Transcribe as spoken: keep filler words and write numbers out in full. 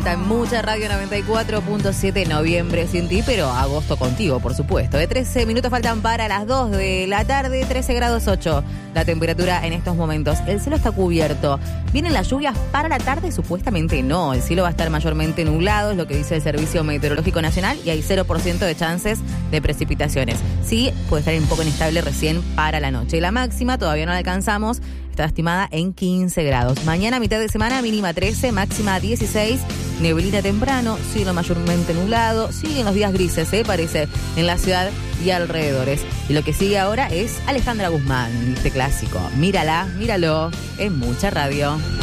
cuarenta en Mucha Radio noventa y cuatro punto siete, noviembre sin ti, pero agosto contigo, por supuesto. De trece minutos faltan para las dos de la tarde, trece grados ocho la temperatura en estos momentos. El cielo está cubierto. ¿Vienen las lluvias para la tarde? Supuestamente no. El cielo va a estar mayormente nublado, es lo que dice el Servicio Meteorológico Nacional, y hay cero por ciento de chances de precipitaciones. Sí, puede estar un poco inestable recién para la noche. Y la máxima todavía no la alcanzamos. Está estimada en quince grados. Mañana, mitad de semana, mínima trece, máxima dieciséis. Neblina temprano, cielo mayormente nublado. Siguen los días grises, ¿eh? Parece, en la ciudad y alrededores. Y lo que sigue ahora es Alejandra Guzmán, este clásico. Mírala, míralo, en Mucha Radio.